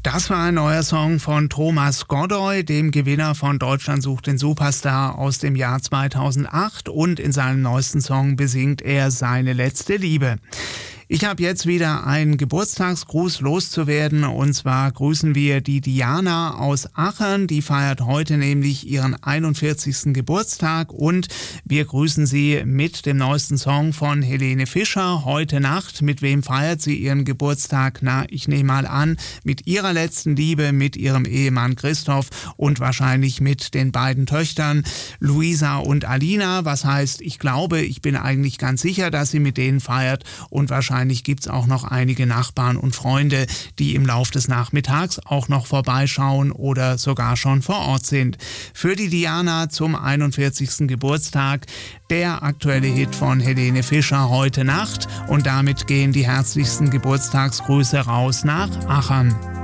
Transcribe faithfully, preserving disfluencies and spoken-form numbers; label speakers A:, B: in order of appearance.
A: Das war ein neuer Song von Thomas Godoy, dem Gewinner von Deutschland sucht den Superstar aus dem Jahr zweitausendacht, und in seinem neuesten Song besingt er seine letzte Liebe. Ich habe jetzt wieder einen Geburtstagsgruß loszuwerden, und zwar grüßen wir die Diana aus Aachen. Die feiert heute nämlich ihren einundvierzigsten Geburtstag, und wir grüßen sie mit dem neuesten Song von Helene Fischer, Heute Nacht. Mit wem feiert sie ihren Geburtstag? Na, ich nehme mal an, mit ihrer letzten Liebe, mit ihrem Ehemann Christoph und wahrscheinlich mit den beiden Töchtern Luisa und Alina. Was heißt, ich glaube, ich bin eigentlich ganz sicher, dass sie mit denen feiert, und wahrscheinlich Wahrscheinlich gibt es auch noch einige Nachbarn und Freunde, die im Lauf des Nachmittags auch noch vorbeischauen oder sogar schon vor Ort sind. Für die Diana zum einundvierzigsten Geburtstag der aktuelle Hit von Helene Fischer, Heute Nacht. Und damit gehen die herzlichsten Geburtstagsgrüße raus nach Aachen.